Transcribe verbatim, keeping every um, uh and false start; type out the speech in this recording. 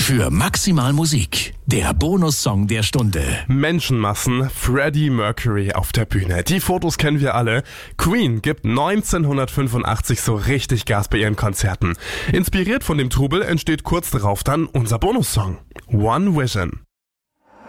Für maximal Musik, der Bonussong der Stunde. Menschenmassen, Freddie Mercury auf der Bühne. Die Fotos kennen wir alle. Queen gibt neunzehnhundertfünfundachtzig so richtig Gas bei ihren Konzerten. Inspiriert von dem Trubel entsteht kurz darauf dann unser Bonussong. One Vision.